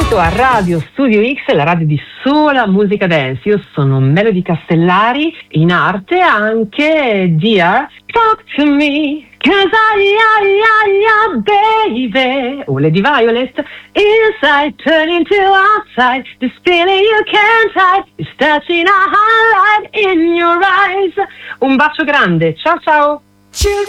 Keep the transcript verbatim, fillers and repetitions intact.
benvenuto a Radio Studio X, la radio di sola musica dance. Io sono Melody Castellari, in arte anche Dear Talk to Me, cause I, I, I, I, baby. O Lady Violet, inside turning to outside, this feeling you can't hide, is touching a highlight in your eyes. Un bacio grande, ciao ciao.